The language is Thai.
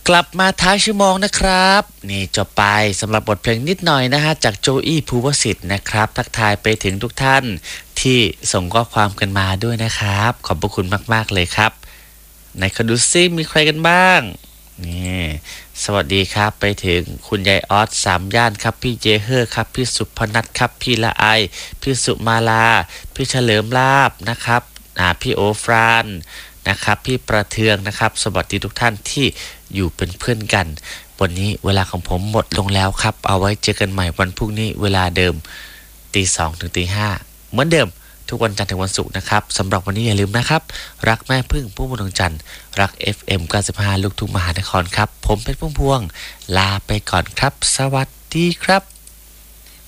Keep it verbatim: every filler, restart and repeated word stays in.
กลับมาท้ายชั่วโมงนะครับนี่จบไปสำหรับบทเพลงนิดหน่อยนะฮะจากโจอี้ภูวสิทธิ์นะครับทักทายไปถึงทุกท่านที่ส่งข้อความกันมาด้วยนะครับขอบพระคุณมากๆเลยครับในคดูซิมีใครกันบ้างนี่สวัสดีครับไปถึงคุณยายออสสามย่านครับพี่เจเฮอร์ครับพี่สุพนัทครับพี่ละไอพี่สุมาลาพี่เฉลิมลาบนะครับอ่าพี่โอฟรานนะครับพี่ประเทืองนะครับสวัสดีทุกท่านที่อยู่เป็นเพื่อนกันวันนี้เวลาของผมหมดลงแล้วครับเอาไว้เจอกันใหม่วันพรุ่งนี้เวลาเดิมตีสองถึงตีห้าเหมือนเดิมทุกวันจันทร์ถึงวันศุกร์นะครับสำหรับวันนี้อย่าลืมนะครับรักแม่พึ่งผู้มุดวงจันทร์รัก เอฟ เอ็ม เก้าสิบห้า ลูกทุ่งมหานครครับผมเป็นพุ่มพวงลาไปก่อนครับสวัสดีครับ